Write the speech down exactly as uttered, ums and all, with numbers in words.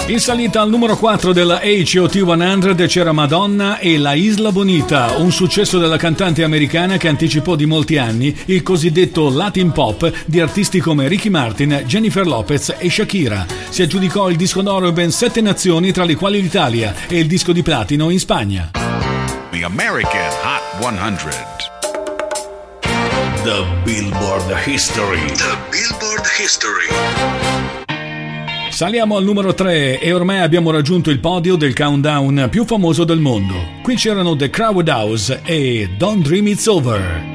In salita al numero quattro della H O T cento c'era Madonna e La Isla Bonita, un successo della cantante americana che anticipò di molti anni il cosiddetto Latin Pop di artisti come Ricky Martin, Jennifer Lopez e Shakira. Si aggiudicò il disco d'oro in ben sette nazioni, tra le quali l'Italia, e il disco di platino in Spagna. The American Hot cento. The Billboard History. The Billboard History. Saliamo al numero tre e ormai abbiamo raggiunto il podio del countdown più famoso del mondo. Qui c'erano The Crowd House e Don't Dream It's Over.